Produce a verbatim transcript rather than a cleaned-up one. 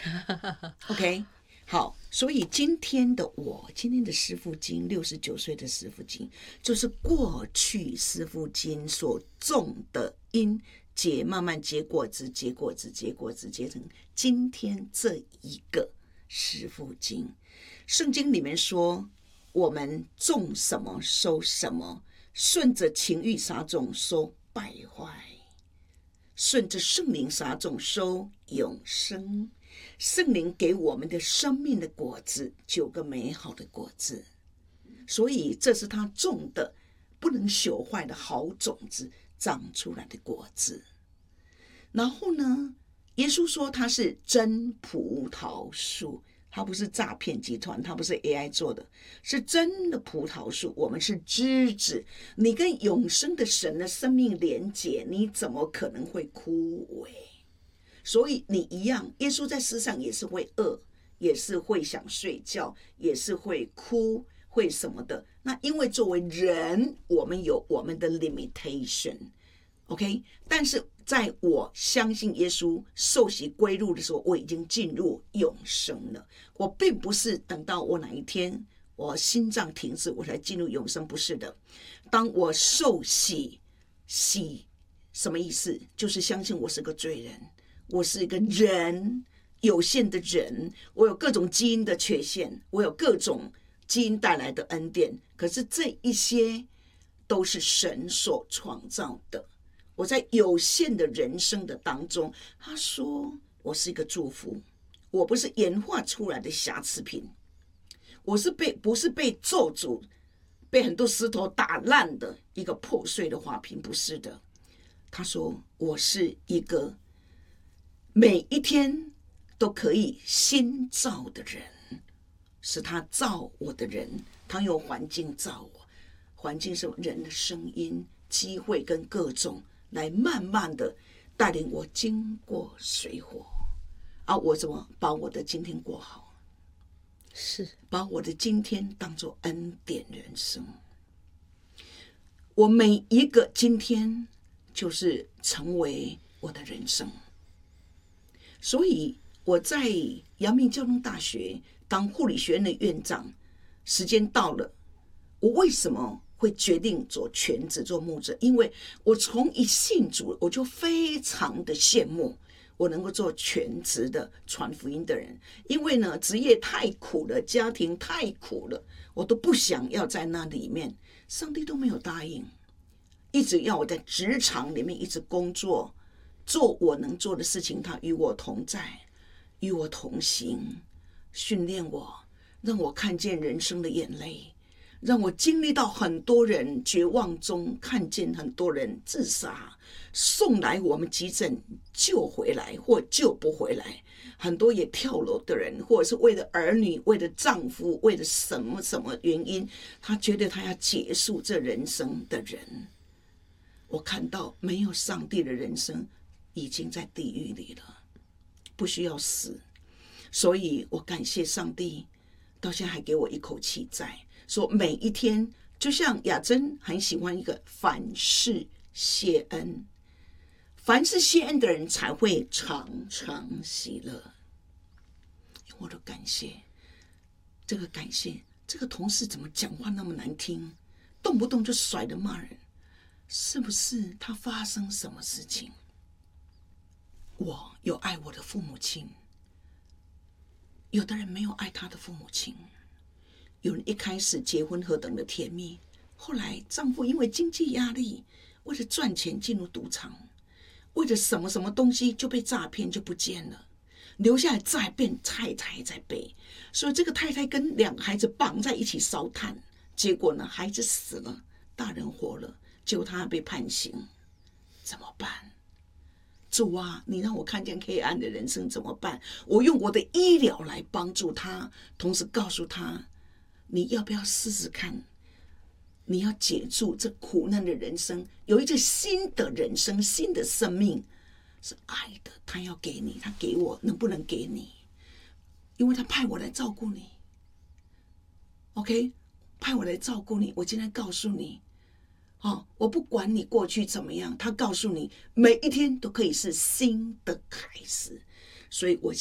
OK， 好，所以今天的我，今天的师父金，六十九岁的师父金，就是过去师父金所种的因结，慢慢结果子，结果子，结果子，结成今天这一个师父金。圣经里面说，我们种什么收什么，顺着情欲撒种收败坏，顺着圣灵撒种收永生。圣灵给我们的生命的果子，九个美好的果子，所以这是他种的不能朽坏的好种子长出来的果子。然后呢，耶稣说他是真葡萄树，他不是诈骗集团，他不是 A I 做的，是真的葡萄树。我们是枝子，你跟永生的神的生命连结，你怎么可能会枯萎？所以你一样，耶稣在世上也是会饿，也是会想睡觉，也是会哭，会什么的。那因为作为人，我们有我们的 limitation，OK？ 但是在我相信耶稣受洗归入的时候，我已经进入永生了。我并不是等到我哪一天我心脏停止我才进入永生，不是的。当我受洗，洗什么意思？就是相信我是个罪人。我是一个人，有限的人，我有各种基因的缺陷，我有各种基因带来的恩典，可是这一些都是神所创造的。我在有限的人生的当中，他说我是一个祝福，我不是演化出来的瑕疵品，我是被不是被咒诅，被很多石头打烂的一个破碎的花瓶，不是的。他说我是一个每一天都可以新造的人，是他造我的人，他用环境造我，环境是人的声音、机会跟各种来慢慢的带领我经过水火，啊，我怎么把我的今天过好？ 是把我的今天当作恩典人生。我每一个今天就是成为我的人生。所以我在阳明交通大学当护理学院的院长，时间到了，我为什么会决定做全职做牧者？因为我从一信主，我就非常的羡慕我能够做全职的传福音的人，因为呢，职业太苦了，家庭太苦了，我都不想要在那里面，上帝都没有答应，一直要我在职场里面一直工作，做我能做的事情，他与我同在，与我同行，训练我，让我看见人生的眼泪，让我经历到很多人绝望中看见很多人自杀，送来我们急诊救回来或救不回来，很多也跳楼的人，或者是为了儿女，为了丈夫，为了什么什么原因，他觉得他要结束这人生的人。我看到没有上帝的人生已经在地狱里了，不需要死。所以我感谢上帝到现在还给我一口气在，说每一天就像雅珍很喜欢一个凡事谢恩，凡事谢恩的人才会常常喜乐。我都感谢这个感谢这个同事怎么讲话那么难听，动不动就甩着骂人，是不是他发生什么事情？我有爱我的父母亲，有的人没有爱他的父母亲。有人一开始结婚何等的甜蜜，后来丈夫因为经济压力，为了赚钱进入赌场，为了什么什么东西就被诈骗就不见了，留下来再变太太在背，所以这个太太跟两个孩子绑在一起烧炭，结果呢，孩子死了，大人活了，结果他还被判刑，怎么办？主啊，你让我看见黑暗的人生怎么办？我用我的医疗来帮助他，同时告诉他，你要不要试试看？你要解除这苦难的人生，有一个新的人生，新的生命是爱的，他要给你，他给我，能不能给你？因为他派我来照顾你 ，OK， 派我来照顾你。我今天告诉你，哦，我不管你过去怎么样，他告诉你，每一天都可以是新的开始。所以我